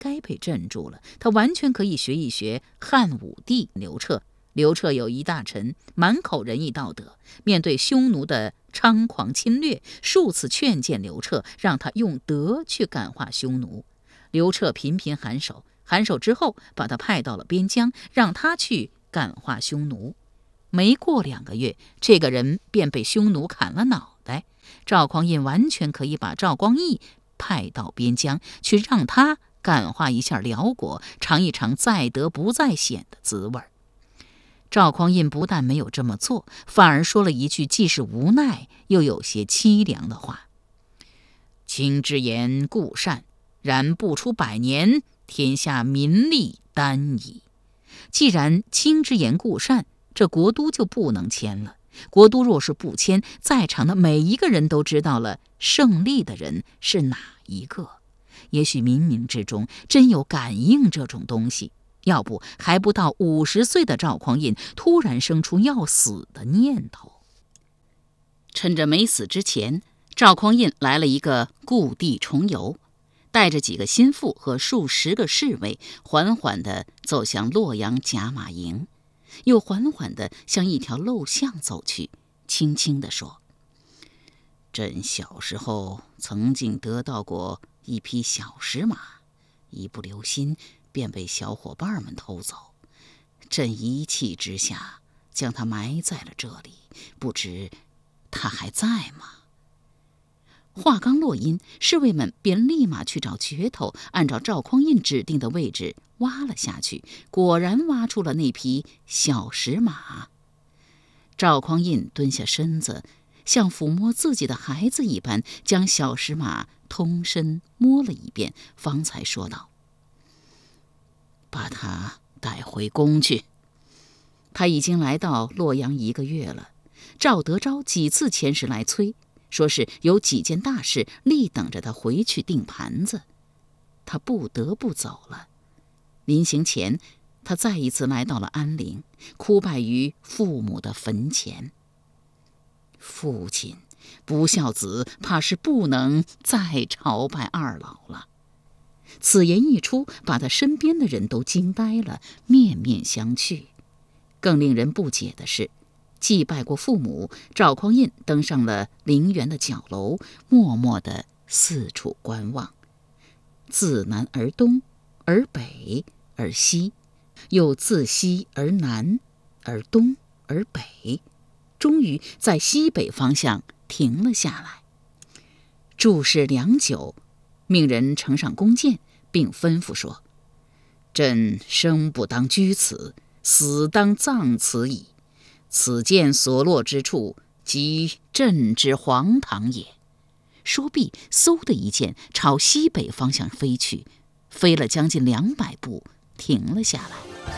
该被镇住了。他完全可以学一学汉武帝刘彻。刘彻有一大臣，满口仁义道德，面对匈奴的猖狂侵略，数次劝谏刘彻，让他用德去感化匈奴。刘彻频频颔首，颔首之后把他派到了边疆，让他去感化匈奴。没过2个月，这个人便被匈奴砍了脑袋。赵匡胤完全可以把赵光义派到边疆，去让他感化一下辽国，尝一尝在得不在险的滋味。赵匡胤不但没有这么做，反而说了一句既是无奈又有些凄凉的话：卿之言固善，然不出100年，天下民力单矣。既然卿之言固善，这国都就不能迁了。国都若是不迁，在场的每一个人都知道了胜利的人是哪一个。也许冥冥之中真有感应这种东西，要不还不到50岁的赵匡胤突然生出要死的念头。趁着没死之前，赵匡胤来了一个故地重游，带着几个心腹和数十个侍卫，缓缓地走向洛阳甲马营，又缓缓地向一条陋巷走去，轻轻地说：朕小时候曾经得到过一匹小石马，一不留心便被小伙伴们偷走，朕一气之下将它埋在了这里，不知它还在吗？话刚落音，侍卫们便立马去找镢头，按照赵匡胤指定的位置挖了下去，果然挖出了那匹小石马。赵匡胤蹲下身子，像抚摸自己的孩子一般，将小石马通身摸了一遍，方才说道：把他带回宫去。他已经来到洛阳1个月了，赵德昭几次前时来催，说是有几件大事立等着他回去定盘子，他不得不走了。临行前，他再一次来到了安陵，哭拜于父母的坟前。父亲，不孝子怕是不能再朝拜二老了。此言一出，把他身边的人都惊呆了，面面相觑。更令人不解的是，祭拜过父母，赵匡胤登上了陵园的角楼，默默地四处观望。自南而东，而北，而西，又自西而南，而东，而北，终于在西北方向停了下来。注视良久，命人呈上弓箭，并吩咐说：朕生不当居此，死当葬此矣。此箭所落之处，即朕之皇堂也。说毕，嗖的一箭朝西北方向飞去，飞了将近200步，停了下来。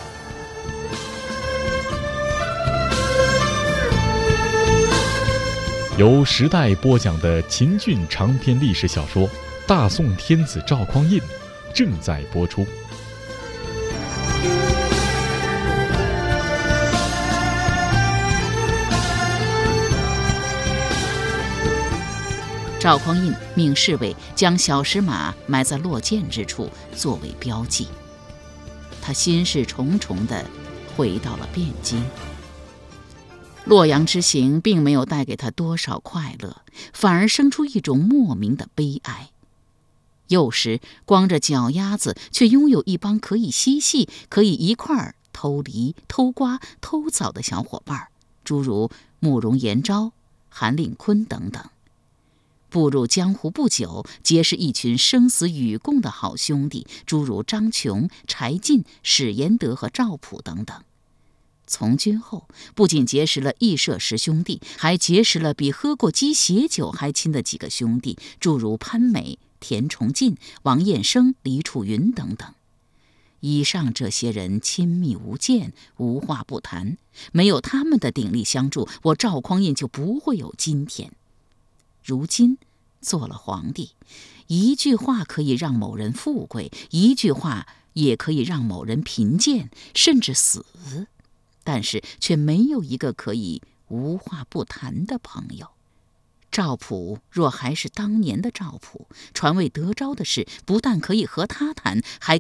由时代播讲的秦俊长篇历史小说《大宋天子赵匡胤》正在播出。 赵匡胤命侍卫将小石马埋在落箭之处作为标记。他心事重重地回到了汴京。洛阳之行并没有带给他多少快乐，反而生出一种莫名的悲哀。幼时光着脚丫子，却拥有一帮可以嬉戏、可以一块儿偷梨、偷瓜、偷枣的小伙伴，诸如慕容延昭、韩令坤等等。步入江湖不久，结识一群生死与共的好兄弟，诸如张琼、柴进、史延德和赵普等等。从军后，不仅结识了义社10兄弟，还结识了比喝过鸡血酒还亲的几个兄弟，诸如潘美、田崇进、王彦生、李楚云等等。以上这些人亲密无间，无话不谈，没有他们的鼎力相助，我赵匡胤就不会有今天。如今做了皇帝，一句话可以让某人富贵，一句话也可以让某人贫贱，甚至死，但是却没有一个可以无话不谈的朋友。赵普若还是当年的赵普，传位德昭的事不但可以和他谈，还